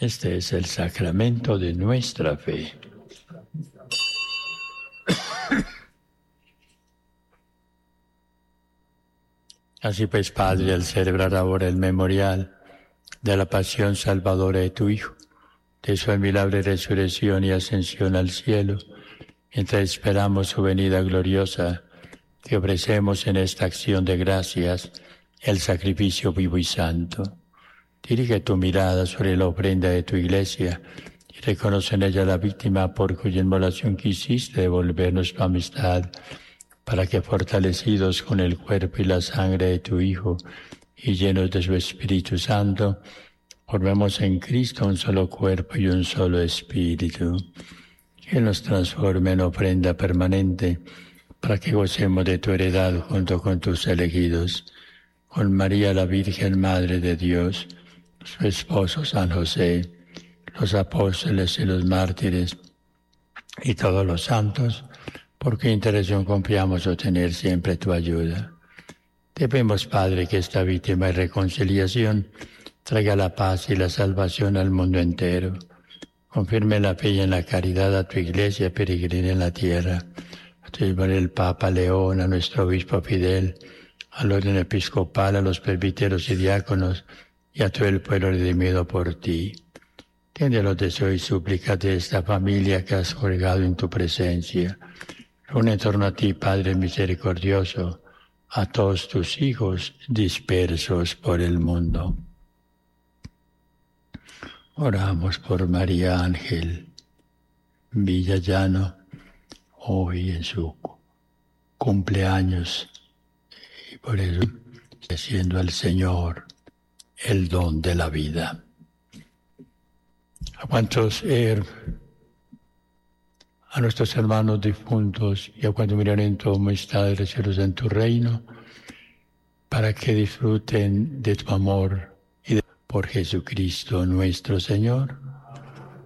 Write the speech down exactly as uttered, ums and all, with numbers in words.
Este es el sacramento de nuestra fe. Así pues, Padre, al celebrar ahora el memorial de la pasión salvadora de tu Hijo, de su admirable resurrección y ascensión al cielo, mientras esperamos su venida gloriosa, te ofrecemos en esta acción de gracias el sacrificio vivo y santo. Dirige tu mirada sobre la ofrenda de tu Iglesia y reconoce en ella la víctima por cuya inmolación quisiste devolvernos tu amistad, para que, fortalecidos con el cuerpo y la sangre de tu Hijo y llenos de su Espíritu Santo, formemos en Cristo un solo cuerpo y un solo espíritu. Que nos transforme en ofrenda permanente para que gocemos de tu heredad junto con tus elegidos, con María la Virgen Madre de Dios, su esposo San José, los apóstoles y los mártires y todos los santos, por cuya intercesión confiamos obtener siempre tu ayuda. Te pedimos, Padre, que esta víctima y reconciliación traiga la paz y la salvación al mundo entero. Confirme la fe y en la caridad a tu Iglesia peregrina en la tierra, a tu el Papa León, a nuestro obispo Fidel, al orden episcopal, a los presbíteros y diáconos, y a todo el pueblo redimido por ti. Tiende los deseos y súplicas de esta familia que has colgado en tu presencia. Reúne en torno a ti, Padre misericordioso, a todos tus hijos dispersos por el mundo. Oramos por María Ángel Villallano, hoy en su cumpleaños, y por eso haciendo al Señor el don de la vida. A cuantos er, a nuestros hermanos difuntos y a cuantos miran en tu amistad de los cielos en tu reino, para que disfruten de tu amor y de, por Jesucristo nuestro Señor.